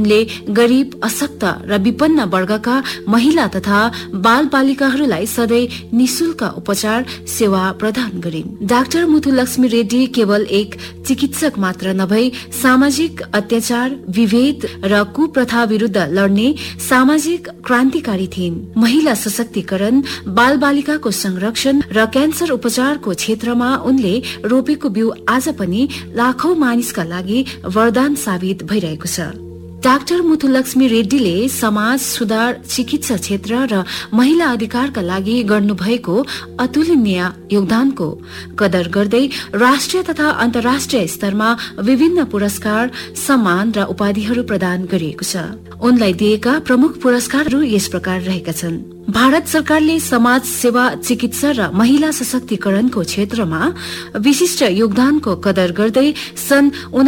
उनले गरीब, अशक्त र विपन्न वर्गका महिला तथा बाल बालिकाहरूलाई सधैँ निशुल्क उपचार सेवा प्रदान गरिन्। डाक्टर मुथुलक्ष्मी रेड्डी केवल एक चिकित्सक मात्र नभई सामाजिक अत्याचार, विभेद र कुप्रथा विरुद्ध लड्ने सामाजिक क्रान्तिकारी थिइन्। महिला सशक्तिकरण, बाल बालिकाको संरक्षण र क्यान्सर उपचारको क्षेत्रमा उनले रोपेको बिउ आज पनि लाखौं मानिसका लागि वरदान साबित भइरहेको छ। डाक्टर मुथुलक्ष्मी रेड्डीले समाज सुधार, चिकित्सा क्षेत्र र महिला अधिकारका लागि गर्नुभएको अतुलनीय योगदानको कदर गर्दै राष्ट्रिय तथा अन्तर्राष्ट्रिय स्तरमा विभिन्न पुरस्कार, सम्मान र उपाधिहरू प्रदान गरिएको छ। उनलाई दिएका प्रमुख पुरस्कारहरू यस प्रकार रहेका छन्। भारत सरकारले समाज सेवा, चिकित्सा र महिला सशक्तिकरणको क्षेत्रमा विशिष्ट योगदानको कदर गर्दै सन्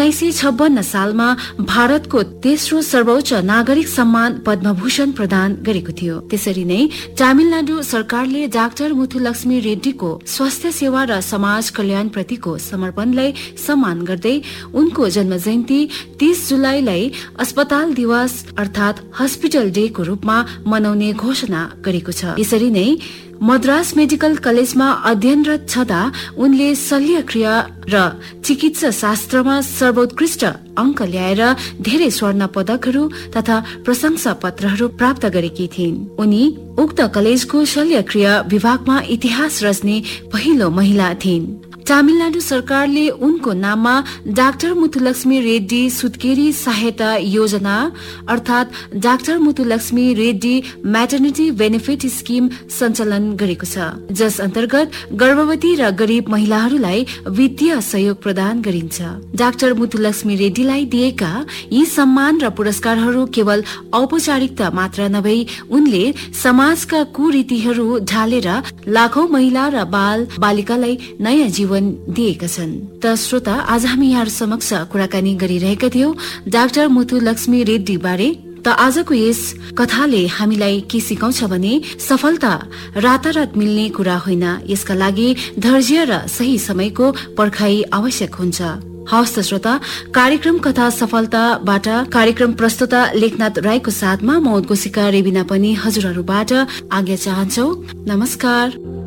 1956 सालमा भारतको तेस्रो सर्वोच्च नागरिक सम्मान पद्मभूषण प्रदान गरेको थियो। त्यसरी नै तमिलनाडु सरकारले डाक्टर मुथुलक्ष्मी रेड्डीको स्वास्थ्य सेवा र समाज कल्याण प्रतिको समर्पणलाई सम्मान गर्दै उनको जन्म जयन्ती 30 जुलाईलाई अस्पताल दिवस अर्थात हस्पिटल डे को रूपमा मनाउने घोषणा गरेको छ। यसरी नै मद्रास मेडिकल कलेजमा अध्ययनरत छँदा उनले शल्यक्रिया र चिकित्सा शास्त्रमा सर्वोत्कृष्ट अंक ल्याएर धेरै स्वर्ण पदकहरू तथा प्रशंसा पत्रहरू प्राप्त गरेकी थिइन्। उनी उक्त कलेजको शल्यक्रिया विभागमा इतिहास रच्ने पहिलो महिला थिइन्। तमिलनाडु सरकारले उनको नाममा डाक्टर मुथुलक्ष्मी रेड्डी सुत्केरी सहायता योजना अर्थात doctor Muthulakshmi Reddy maternity benefit scheme सञ्चालन गरेको छ, जस अन्तर्गत गर्भवती र गरीब महिलाहरूलाई वित्तीय सहयोग प्रदान गरिन्छ। डाक्टर मुथुलक्ष्मी रेड्डीलाई दिएका यी सम्मान र पुरस्कारहरू केवल औपचारिकता मात्र नभई उनले समाजका कुरीतिहरू ढालेर लाखौं महिला र बाल बालिकालाई नयाँ जीवन दिएका छन्। त श्रोता, आज हामी यहाँ समक्ष कुराकानी गरिरहेका थियौं डाक्टर मुथुलक्ष्मी रेड्डी बारे। त आजको यस कथाले हामीलाई के सिकाउँछ भने सफलता रातारात मिल्ने कुरा होइन, यसका लागि धैर्य र सही समयको पर्खाइ आवश्यक हुन्छ। हवस् त श्रोता, कार्यक्रम कथा सफलताबाट कार्यक्रम प्रस्तुता लेखनाथ राईको साथमा म उद्घोषिका रेबिना पनि हजुरहरूबाट आज्ञा चाहन्छौ। नमस्कार।